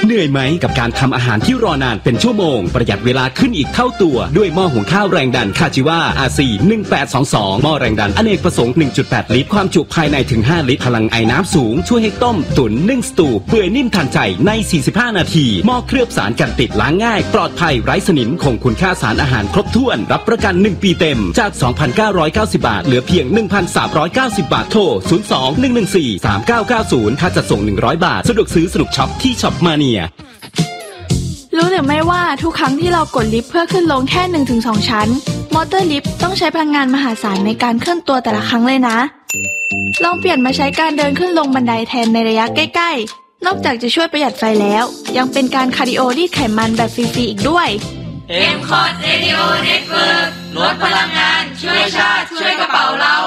เหนื่อยไหมกับการทำอาหารที่รอนานเป็นชั่วโมงประหยัดเวลาขึ้นอีกเท่าตัวด้วยหม้อหุงข้าวแรงดันคาจิวา RC 1822หม้อแรงดันอเนกประสงค์ 1.8 ลิตรความจุภายในถึง5ลิตรพลังไอน้ำสูงช่วยให้ต้มตุ๋นนึ่งสตูเปื่อยนิ่มทันใจใน45นาทีหม้อเคลือบสารกันติดล้างง่ายปลอดภัยไร้สนิมคงคุณค่าสารอาหารครบถ้วนรับประกัน1ปีเต็มจาก 2,990 บาทเหลือเพียง 1,390 บาทโทร 02-114-3990 ค่าจัดส่ง100 บาทสะดวกซื้อสนุกช็อปที่ช็อปมาเนียรู้หรือไม่ว่าทุกครั้งที่เรากดลิฟต์เพื่อขึ้นลงแค่ 1-2 ชั้นมอเตอร์ลิฟต์ต้องใช้พลังงานมหาศาลในการเคลื่อนตัวแต่ละครั้งเลยนะลองเปลี่ยนมาใช้การเดินขึ้นลงบันไดแทนในระยะใกล้ๆนอกจากจะช่วยประหยัดไฟแล้วยังเป็นการคาร์ดิโอรีดไขมันแบบฟรีๆอีกด้วย M-Cot Radio Network ลดพลังงานช่วยชาติช่วยกระเป๋าเรา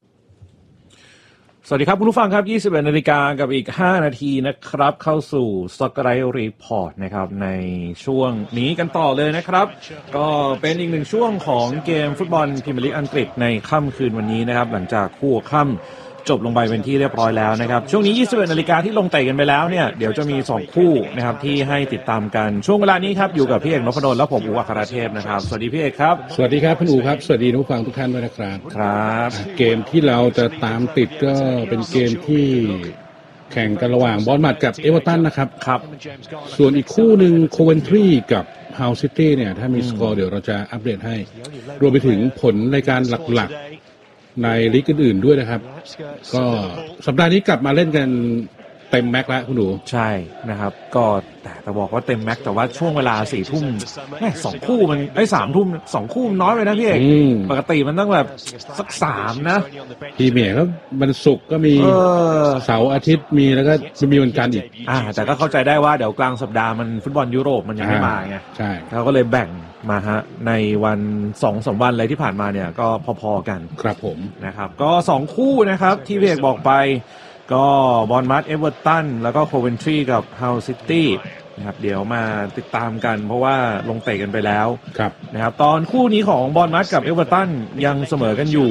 สวัสดีครับคุณผู้ฟังครับ 21 นาฬิกากับอีก5นาทีนะครับเข้าสู่ Soccer Report นะครับในช่วงนี้กันต่อเลยนะครับก็เป็นอีกหนึ่งช่วงของเกมฟุตบอลพรีเมียร์ลีกอังกฤษในค่ำคืนวันนี้นะครับหลังจากคู่ค่ำจบลงไปเป็นที่เรียบร้อยแล้วนะครับช่วงนี้ 21 นาฬิกาที่ลงเตะกันไปแล้วเนี่ยเดี๋ยวจะมี2คู่นะครับที่ให้ติดตามกันช่วงเวลานี้ครับอยู่กับพี่เอกนพดลและผมอู๋อัครเทพนะครับสวัสดีพี่เอกครับสวัสดีครับคุณอู๋ครับสวัสดีผู้ฟังทุกท่านด้วยนะครับครับเกมที่เราจะตามติดก็เป็นเกมที่แข่งกันระหว่างบอร์นมัธกับเอเวอร์ตันนะครับครับส่วนอีกคู่หนึ่งโคเวนทรีกับฮาวซิตี้เนี่ยถ้ามีสกอร์เดี๋ยวเราจะอัปเดตให้รวมไปถึงผลรายการหลักๆในลีกอื่นๆด้วยนะครับก็สัปดาห์นี้กลับมาเล่นกันเต็มแม็กแล้วคุณหนูใช่นะครับก็แต่บอกว่าเต็มแม็กแต่ว่าช่วงเวลา 4 ทุ่มแม่2คู่มัน3 ทุ่ม2คู่น้อยไปนะพี่เอกปกติมันต้องแบบสัก3นะพรีเมียร์ก็วันศุกร์ก็มีเสาร์อาทิตย์มีแล้วก็จะมีวันจันทร์อีกแต่ก็เข้าใจได้ว่าเดี๋ยวกลางสัปดาห์มันฟุตบอลยุโรปมันยังไม่มาไงใช่เขาก็เลยแบ่งมาฮะในวัน 2-3 วันอะไรที่ผ่านมาเนี่ยก็พอๆกันครับผมนะครับก็2คู่นะครับที่พี่เอกบอกไปก็บอร์นมัธเอเวอร์ตันแล้วก็โคเวนทรีกับฮาวซิตี้นะครับเดี๋ยวมาติดตามกันเพราะว่าลงเตะกันไปแล้วนะครับตอนคู่นี้ของบอร์นมัธกับเอเวอร์ตันยังเสมอกันอยู่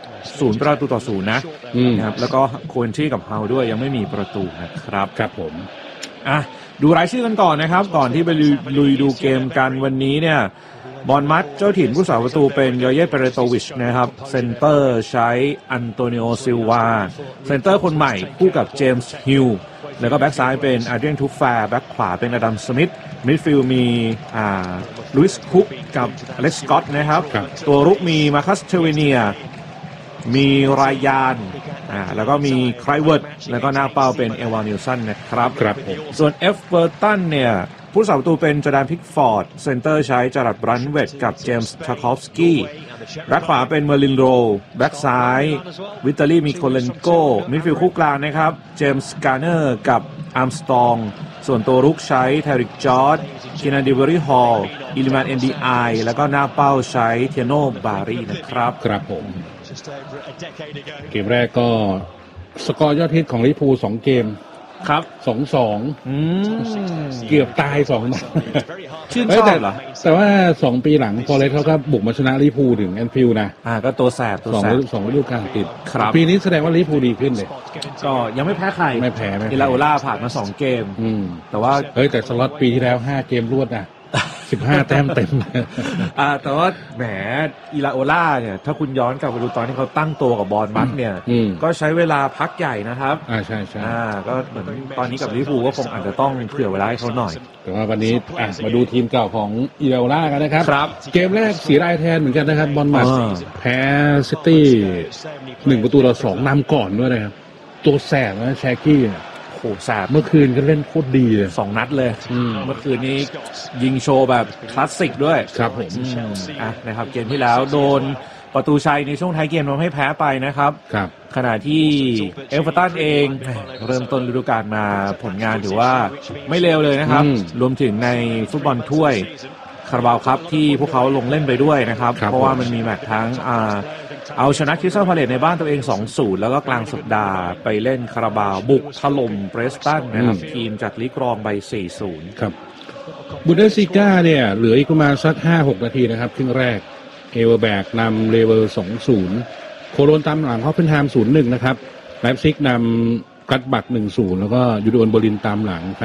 0-0นะครับแล้วก็โคเวนทรีกับฮาวด้วยยังไม่มีประตูนะครับครับผมดูรายชื่อกันก่อนนะครับก่อนที่ไปลุยดูเกมกันวันนี้เนี่ยบอร์นมัธเจ้าถิ่นผู้สาประตูเป็นยอเยเปเรโตวิชนะครับเซนเตอร์ใช้อันโตนิโอซิลวาเซนเตอร์คนใหม่คู่กับเจมส์ฮิลแล้วก็แบ็กซ้ายเป็นอาร์เดรียนทูฟแฟร์แบ็กขวาเป็นอดัมสมิธมิดฟิลด์มีลุยส์คุกกับอเล็กซ์สกอตนะครับตัวรุกมีมาคัสเทเวเนียมีรายานแล้วก็มีไครเวิร์ดแล้วก็หน้าเป้าเป็นเอวานิลสันนะครับส่วนเอฟเวอร์ตันเนี่ยผู้สาประตูเป็นจอร์แดนพิกฟอร์ดเซนเตอร์ใช้จารัดบรันเวตกับเจมส์ชาคอฟสกี้แบ็คขวาเป็นเมอร์ลินโรแบ็คซ้ายวิตาลีมิโคเลนโกมิดฟิลด์คู่กลางนะครับเจมส์การ์เนอร์กับอาร์มสตรองส่วนตัวรุกใช้เทริกจอร์จคินาดิเวอรี่ฮอลอิลิมานเอ็นดีไอแล้วก็หน้าเป้าใช้เทโนบารีนะครับครับผมเกมแรกก็สกอร์ยอดฮิตของลิเวอร์พูล2เกมครับ 2-2 เกือบตาย2นัดชื่นชอบเหรอแต่ว่า2ปีหลังฟอเรสต์เขาก็บุกมาชนะลิเวอร์พูลถึงแอนฟิลด์นะก็ตัวแสบ 2ฤดูกาลติดปีนี้แสดงว่าลิเวอร์พูลดีขึ้นเลยก็ยังไม่แพ้ใครไม่แพ้อิลาโอล่าผ่านมา2เกมแต่ว่าแต่สล็อตปีที่แล้ว5เกมรวดนะ15 แต้มเต็มแต่ว่าแหมอิลาโอล่าเนี่ยถ้าคุณย้อนกลับไปดูตอนที่เขาตั้งตัวกับบอร์นมัธเนี่ยก็ใช้เวลาพักใหญ่นะครับใช่ก็เหมือนตอนนี้กับลิเวอร์พูลก็คงอาจจะต้องเผื่อเวลาให้เขาหน่อยแต่ว่าวันนี้มาดูทีมเก่าของอิลาโอล่ากันนะครับเกมแรกเสียดายแทนเหมือนกันนะครับบอร์นมัธแพ้ซิตี้1-2นำก่อนด้วยนะครับตัวแสบนะแชกี้โหแสบเมื่อคืนก็เล่นโคตรดีเลย 2นัดเลยเมื่อคืนนี้ยิงโชว์แบบคลาสสิกด้วยครับผมนะครับเกมที่แล้วโดนประตูชัยในช่วงท้ายเกมทำให้แพ้ไปนะครับขณะที่เอเวอร์ตันเองเริ่มต้นฤดูกาลมาผลงานถือว่าไม่เลวเลยนะครับรวมถึงในฟุตบอลถ้วยคาราบาวครับที่พวกเขาลงเล่นไปด้วยนะครับเพราะว่ามันมีแมตช์ทั้งเอาชนะคริสตัลพาเลซในบ้านตัวเอง 2-0 แล้วก็กลางสัปดาห์ไปเล่นคาราบาวบุกถล่มเบรสตันนะครับทีมจากลีกรองไป 4-0 ครับบุนเดสลีกาเนี่ยเหลืออีกประมาณสัก 5-6 นาทีนะครับครึ่งแรกเอเวอร์แบกนำเลเวอร์ 2-0 โคโลนตามหลังฮอฟเฟนไฮม์ 0-1 นะครับไลป์ซิกนำกัตบัก 1-0 แล้วก็ยูโดนเบอร์ลินตามหลัง